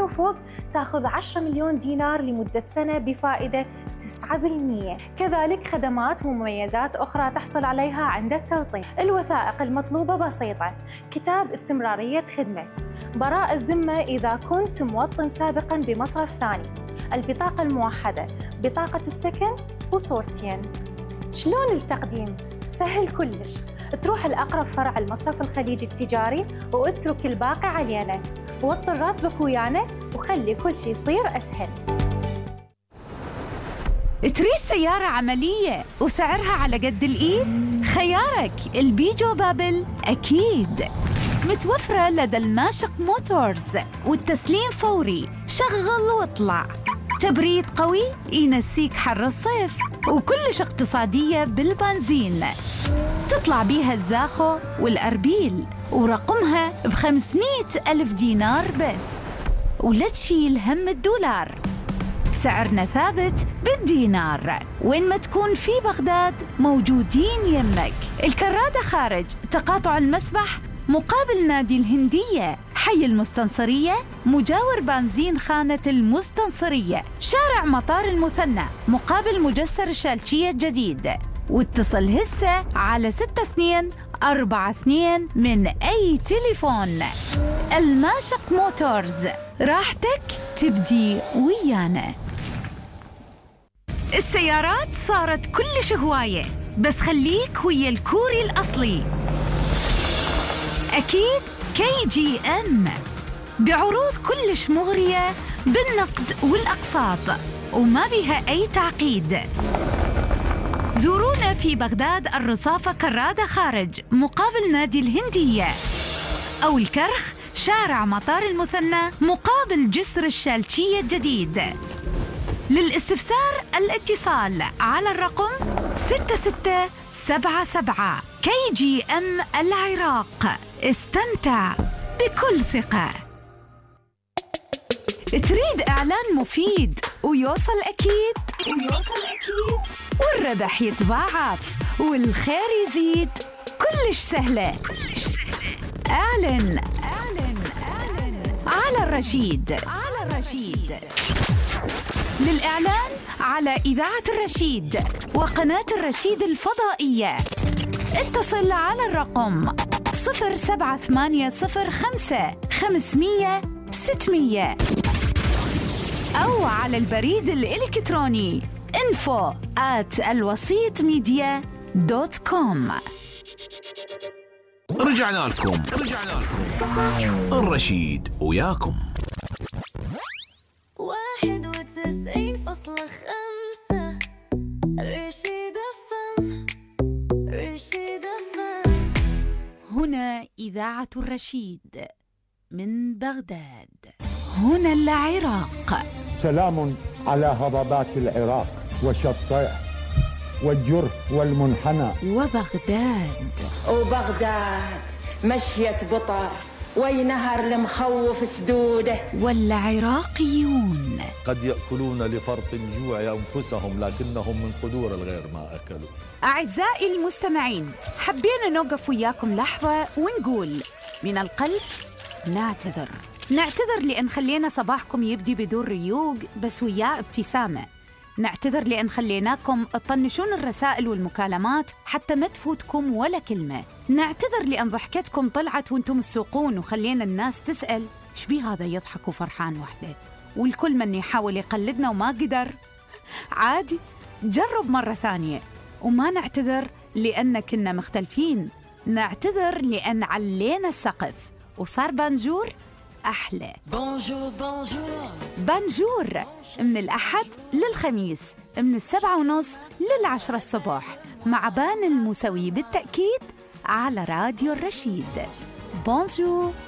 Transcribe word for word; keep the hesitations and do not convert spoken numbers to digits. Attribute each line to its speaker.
Speaker 1: وفوق تأخذ عشرة مليون دينار لمدة سنة بفائدة تسعة بالمئة. كذلك خدمات ومميزات أخرى تحصل عليها عند التوطين. الوثائق المطلوبة بسيطة: كتاب استمرارية خدمة، براءة الذمة إذا كنت موطن سابقاً بمصرف ثاني، البطاقة الموحدة، بطاقة السكن وصورتين. شلون التقديم؟ سهل كلش، تروح الأقرب فرع المصرف الخليجي التجاري واترك الباقي علينا، وطر راتبك ويانا وخلي كل شي يصير أسهل.
Speaker 2: تريد سيارة عملية وسعرها على قد الإيد؟ خيارك البيجو بابل أكيد. متوفرة لدى الماشق موتورز، والتسليم فوري، شغل واطلع. تبريد قوي ينسيك حر الصيف، وكلش اقتصادية بالبنزين. تطلع بيها الزاخو والأربيل، ورقمها بخمسمائة ألف دينار بس، ولا تشيل هم الدولار. سعرنا ثابت بالدينار، وين ما تكون في بغداد موجودين يمك. الكرادة خارج تقاطع المسبح مقابل نادي الهندية، حي المستنصرية مجاور بنزين خانة المستنصرية، شارع مطار المثنى مقابل مجسر الشالشية الجديد. واتصل هسه على ستة اثنين أربعة اثنين من أي تليفون. الماشق موتورز، راحتك تبدي ويانا. السيارات صارت كلش هواية، بس خليك ويا الكوري الأصلي. أكيد كي جي أم بعروض كلش مغرية بالنقد والأقساط، وما بها أي تعقيد. زورونا في بغداد الرصافة كرادة خارج مقابل نادي الهندية، أو الكرخ شارع مطار المثنى مقابل جسر الشالشية الجديد. للاستفسار الاتصال على الرقم ستة ستة سبعة سبعة. كي جي أم العراق، استمتع بكل ثقة. تريد إعلان مفيد ويوصل أكيد؟ ويوصل أكيد والربح يتضاعف والخير يزيد. كلش سهلة، كلش سهلة. أعلن أعلن أعلن على الرشيد، على الرشيد. للإعلان على إذاعة الرشيد وقناة الرشيد الفضائية اتصل على الرقم صفر سبعة ثمانية صفر خمسة خمسمية ستمية، أو على البريد الإلكتروني info at الوسيط ميديا دوت كوم.
Speaker 3: رجعنا لكم رجعنا لكم الرشيد وياكم.
Speaker 4: واحد وتسعين فاصلة خمسة رشيد فم رشيد فم.
Speaker 2: هنا إذاعة الرشيد من بغداد، هنا العراق.
Speaker 5: سلام على هضبات العراق وشطيح والجرف والمنحنى
Speaker 2: وبغداد.
Speaker 6: وبغداد مشيت بطر وينهر المخوف سدوده.
Speaker 2: والعراقيون
Speaker 7: قد يأكلون لفرط الجوع أنفسهم، لكنهم من قدور الغير ما أكلوا.
Speaker 2: أعزائي المستمعين، حبينا نوقف وياكم لحظة ونقول من القلب نعتذر. نعتذر لأن خلينا صباحكم يبدي بدون ريوق بس وياه ابتسامة. نعتذر لأن خليناكم تطنشون الرسائل والمكالمات حتى ما تفوتكم ولا كلمة. نعتذر لأن ضحكتكم طلعت وانتم السوقون وخلينا الناس تسأل شبي هذا يضحك وفرحان وحده، والكل من يحاول يقلدنا وما قدر. عادي، جرب مرة ثانية. وما نعتذر لأن كنا مختلفين، نعتذر لأن علينا السقف وصار بانجور أحلى.
Speaker 4: بونجور بونجور
Speaker 2: بانجور من الأحد للخميس من السبعة ونص للعشرة الصبح مع بان الموسوي بالتأكيد على راديو الرشيد. بونجور.